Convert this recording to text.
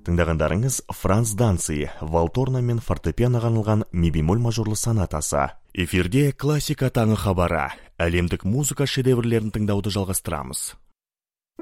Тыңдағандарыңыз Франц Данци, валторна мен фортепианоға арналған ми бемоль мажорлы сонатасы. Эфирде классика таңы хабары. Әлемдік музыка шедеврлерін тыңдауды жалғастырамыз.